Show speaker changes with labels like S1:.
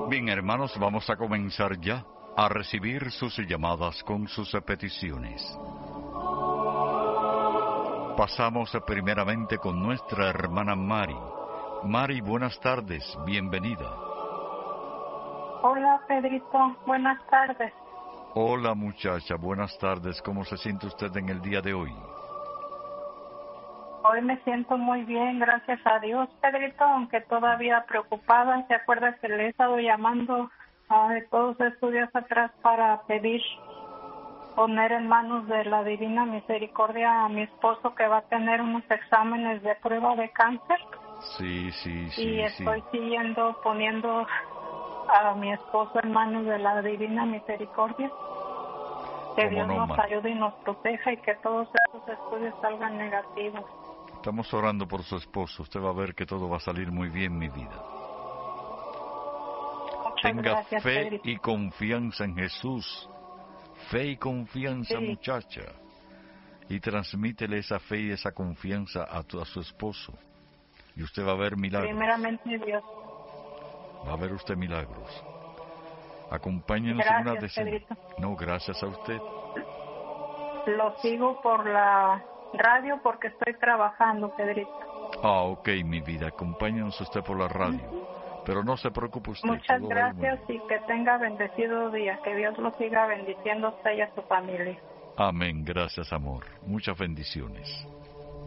S1: Bien, hermanos, vamos a comenzar ya a recibir sus llamadas con sus peticiones. Pasamos primeramente con nuestra hermana Mari. Mari, buenas tardes, bienvenida.
S2: Hola, Pedrito, buenas tardes.
S1: Hola, muchacha, buenas tardes. ¿Cómo se siente usted en el día de hoy?
S2: Hoy me siento muy bien, gracias a Dios, Pedrito, aunque todavía preocupada. ¿Se acuerda que le he estado llamando todos estos días atrás para pedir poner en manos de la Divina Misericordia a mi esposo, que va a tener unos exámenes de prueba de cáncer?
S1: Sí.
S2: Y estoy poniendo a mi esposo en manos de la Divina Misericordia. Que Dios nos ayude y nos proteja y que todos estos estudios salgan negativos.
S1: Estamos orando por su esposo. Usted va a ver que todo va a salir muy bien, mi vida. Tenga
S2: gracias,
S1: fe
S2: Pedrito.
S1: y confianza en Jesús. Fe y confianza,
S2: sí,
S1: muchacha. Y transmítele esa fe y esa confianza a su esposo. Y usted va a ver milagros.
S2: Primeramente Dios.
S1: Va a ver usted milagros. Acompáñenos
S2: Gracias,
S1: en una decena.
S2: Pedrito.
S1: No, gracias a usted.
S2: Lo sigo por la radio porque estoy trabajando, Pedrito.
S1: Ok, mi vida. Acompáñenos usted por la radio. Pero no se preocupe usted.
S2: Muchas gracias y que tenga bendecido día. Que Dios lo siga bendiciendo a usted y a su familia.
S1: Amén. Gracias, amor. Muchas bendiciones.